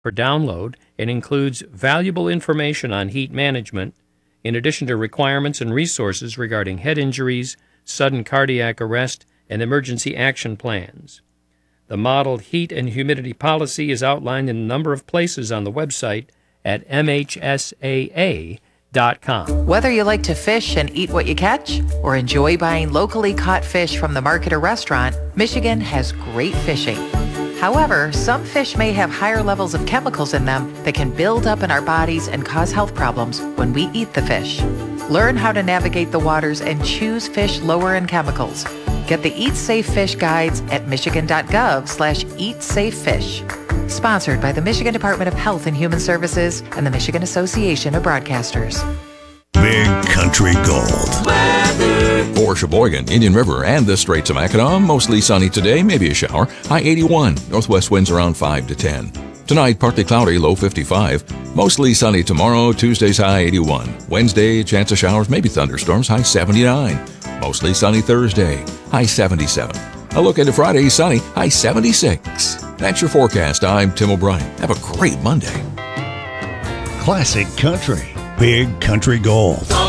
for download and includes valuable information on heat management, in addition to requirements and resources regarding head injuries, sudden cardiac arrest, and emergency action plans. The modeled heat and humidity policy is outlined in a number of places on the website at MHSAA.com. Whether you like to fish and eat what you catch, or enjoy buying locally caught fish from the market or restaurant, Michigan has great fishing. However, some fish may have higher levels of chemicals in them that can build up in our bodies and cause health problems when we eat the fish. Learn how to navigate the waters and choose fish lower in chemicals. Get the Eat Safe Fish guides at michigan.gov/eatsafefish. Sponsored by the Michigan Department of Health and Human Services and the Michigan Association of Broadcasters. Big Country Gold. For Sheboygan, Indian River, and the Straits of Mackinac, mostly sunny today, maybe a shower. High 81. Northwest winds around 5 to 10. Tonight, partly cloudy, low 55. Mostly sunny tomorrow, Tuesday's high 81. Wednesday, chance of showers, maybe thunderstorms, high 79. Mostly sunny Thursday, high 77. A look into Friday, sunny, high 76. That's your forecast. I'm Tim O'Brien. Have a great Monday. Classic Country. Big Country Gold.